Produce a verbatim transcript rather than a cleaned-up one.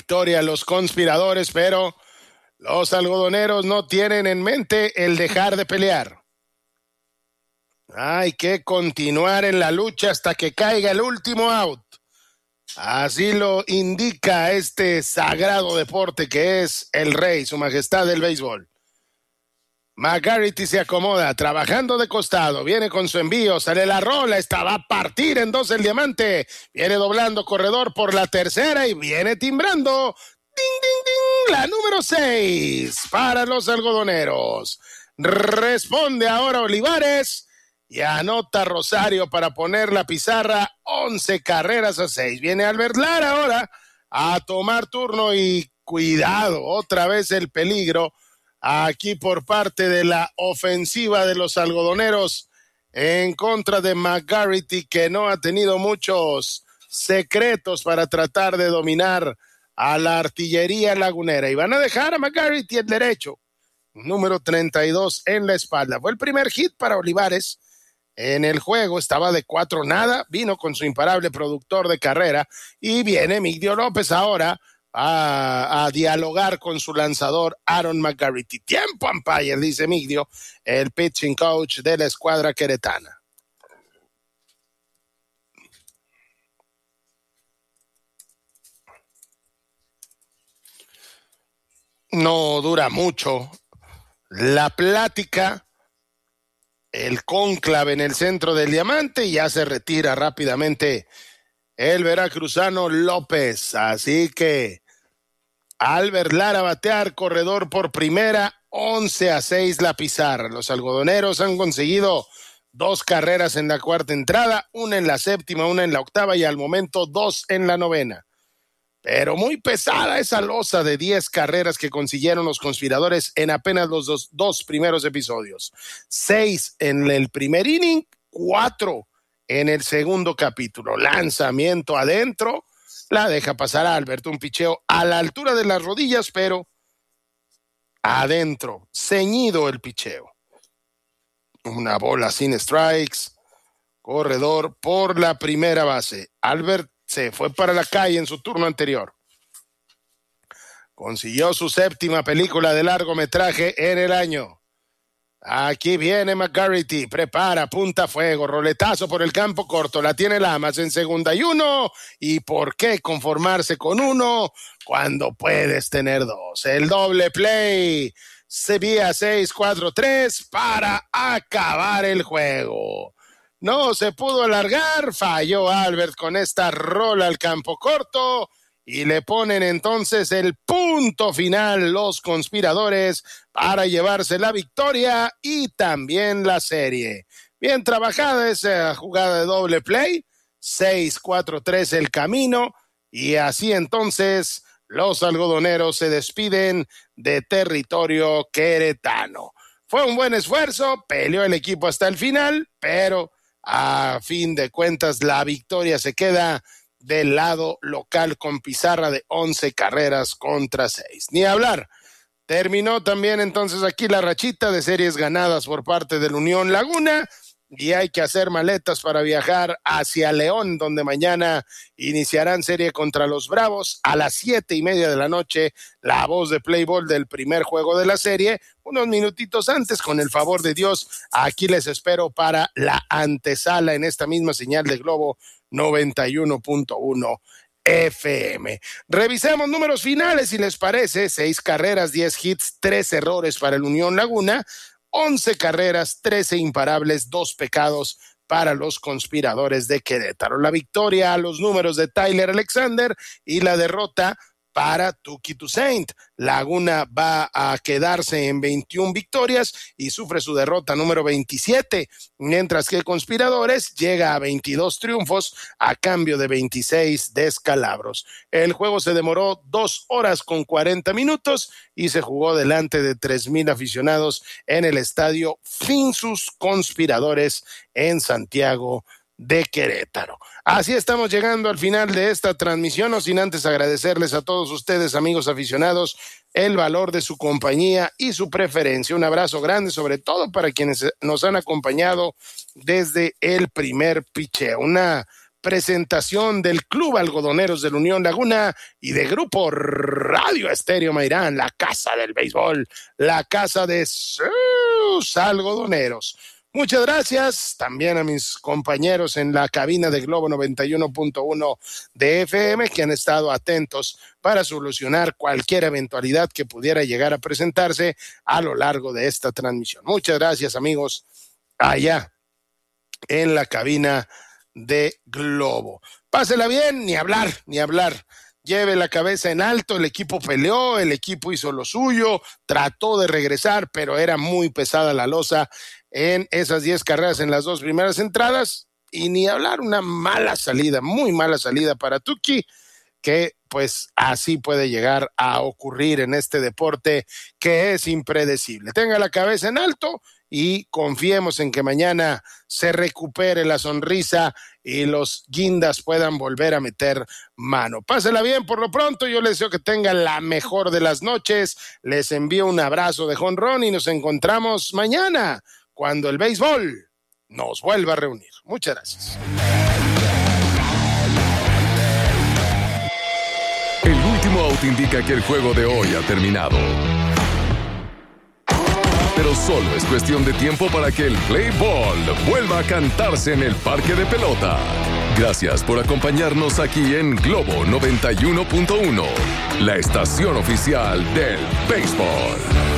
victoria a los conspiradores, pero los algodoneros no tienen en mente el dejar de pelear. Hay que continuar en la lucha hasta que caiga el último out. Así lo indica este sagrado deporte que es el rey, su majestad del béisbol. McGarity se acomoda, trabajando de costado, viene con su envío, sale la rola, esta va a partir en dos el diamante, viene doblando corredor por la tercera y viene timbrando, ding, ding, ding, la número seis para los algodoneros. Responde ahora Olivares y anota Rosario para poner la pizarra, once carreras a seis. Viene Albert Lara ahora a tomar turno y cuidado, otra vez el peligro aquí por parte de la ofensiva de los algodoneros en contra de McGarity, que no ha tenido muchos secretos para tratar de dominar a la artillería lagunera. Y van a dejar a McGarity el derecho, número treinta y dos en la espalda. Fue el primer hit para Olivares en el juego, estaba de cuatro nada, vino con su imparable productor de carrera y viene Migdio López ahora A, a dialogar con su lanzador Aaron McGarity. Tiempo umpire, dice Migdio, el pitching coach de la escuadra queretana. No dura mucho la plática, el cónclave en el centro del diamante, y ya se retira rápidamente el veracruzano López. Así que Albert Lara batear, corredor por primera, once a seis la pizarra. Los algodoneros han conseguido dos carreras en la cuarta entrada, una en la séptima, una en la octava y al momento dos en la novena. Pero muy pesada esa losa de diez carreras que consiguieron los conspiradores en apenas los dos, dos primeros episodios. Seis en el primer inning, cuatro en el segundo capítulo. Lanzamiento adentro, la deja pasar a Albert, un picheo a la altura de las rodillas, pero adentro, ceñido el picheo. Una bola sin strikes, corredor por la primera base. Albert se fue para la calle en su turno anterior. Consiguió su séptima película de largometraje en el año. Aquí viene McGarity, prepara, punta fuego, roletazo por el campo corto, la tiene Lamas en segunda y uno. ¿Y por qué conformarse con uno cuando puedes tener dos? El doble play, Sevilla seis cuatro tres para acabar el juego. No se pudo alargar, falló Albert con esta rola al campo corto y le ponen entonces el punto final los conspiradores para llevarse la victoria y también la serie. Bien trabajada esa jugada de doble play, seis cuatro tres el camino y así entonces los algodoneros se despiden de territorio queretano. Fue un buen esfuerzo, peleó el equipo hasta el final, pero a fin de cuentas la victoria se queda del lado local con pizarra de once carreras contra seis. Ni hablar. Terminó también entonces aquí la rachita de series ganadas por parte del Unión Laguna y hay que hacer maletas para viajar hacia León, donde mañana iniciarán serie contra los Bravos a las siete y media de la noche. La voz de Play Ball del primer juego de la serie, unos minutitos antes, con el favor de Dios, aquí les espero para la antesala en esta misma señal de Globo noventa y uno punto uno F M. Revisemos números finales, si les parece. Seis carreras, diez hits, tres errores para el Unión Laguna, once carreras, trece imparables, dos pecados para los conspiradores de Querétaro. La victoria a los números de Tyler Alexander y la derrota para Tuki Toussaint. Laguna va a quedarse en veintiuna victorias y sufre su derrota número veintisiete, mientras que Conspiradores llega a veintidós triunfos a cambio de veintiséis descalabros. El juego se demoró dos horas con cuarenta minutos y se jugó delante de tres mil aficionados en el estadio Finsus Conspiradores en Santiago de Querétaro. Así estamos llegando al final de esta transmisión, no sin antes agradecerles a todos ustedes, amigos aficionados, el valor de su compañía y su preferencia. Un abrazo grande, sobre todo para quienes nos han acompañado desde el primer picheo. Una presentación del Club Algodoneros de la Unión Laguna y de Grupo Radio Estéreo Mairán, la casa del béisbol, la casa de sus algodoneros. Muchas gracias también a mis compañeros en la cabina de Globo noventa y uno punto uno de F M que han estado atentos para solucionar cualquier eventualidad que pudiera llegar a presentarse a lo largo de esta transmisión. Muchas gracias, amigos, allá en la cabina de Globo. Pásela bien, ni hablar, ni hablar. Lleve la cabeza en alto, el equipo peleó, el equipo hizo lo suyo, trató de regresar, pero era muy pesada la losa en esas diez carreras en las dos primeras entradas, y ni hablar, una mala salida, muy mala salida para Tuki, que pues así puede llegar a ocurrir en este deporte que es impredecible. Tenga la cabeza en alto y confiemos en que mañana se recupere la sonrisa y los guindas puedan volver a meter mano. Pásela bien por lo pronto, yo les deseo que tengan la mejor de las noches, les envío un abrazo de jonrón y nos encontramos mañana cuando el béisbol nos vuelva a reunir. Muchas gracias. El último out indica que el juego de hoy ha terminado. Pero solo es cuestión de tiempo para que el play ball vuelva a cantarse en el parque de pelota. Gracias por acompañarnos aquí en Globo noventa y uno punto uno, la estación oficial del béisbol.